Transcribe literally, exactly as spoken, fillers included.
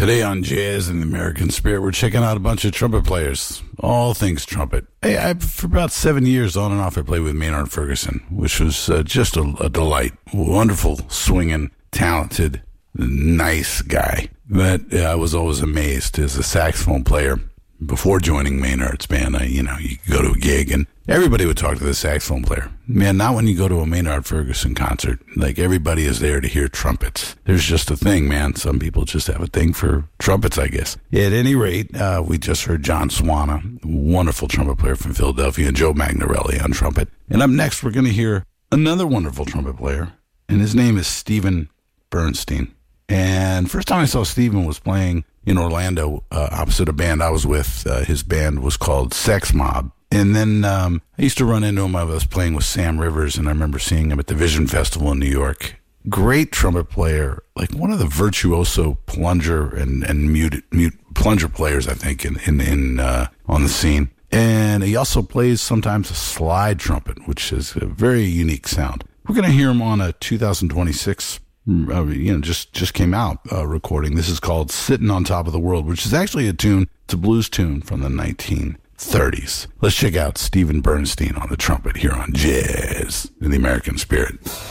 Today on Jazz and the American Spirit, we're checking out a bunch of trumpet players, all things trumpet. Hey, I, for about seven years, on and off, I played with Maynard Ferguson, which was uh, just a, a delight. Wonderful, swinging, talented, nice guy. But uh, I was always amazed as a saxophone player. Before joining Maynard's band, I, you know, you go to a gig and everybody would talk to the saxophone player. Man, not when you go to a Maynard Ferguson concert. Like, everybody is there to hear trumpets. There's just a thing, man. Some people just have a thing for trumpets, I guess. At any rate, uh, we just heard John Swana, wonderful trumpet player from Philadelphia, and Joe Magnarelli on trumpet. And up next, we're going to hear another wonderful trumpet player, and his name is Steven Bernstein. And first time I saw Steven was playing in Orlando, uh, opposite a band I was with. Uh, his band was called Sex Mob. And then um, I used to run into him. I was playing with Sam Rivers, and I remember seeing him at the Vision Festival in New York. Great trumpet player, like one of the virtuoso plunger and, and mute, mute plunger players, I think, in, in, in uh, on the scene. And he also plays sometimes a slide trumpet, which is a very unique sound. We're going to hear him on a two thousand twenty-six Uh, you know, just just came out uh, recording. This is called "Sitting on Top of the World," which is actually a tune, it's a blues tune from the nineteen thirties. Let's check out Steven Bernstein on the trumpet here on Jazz in the American Spirit.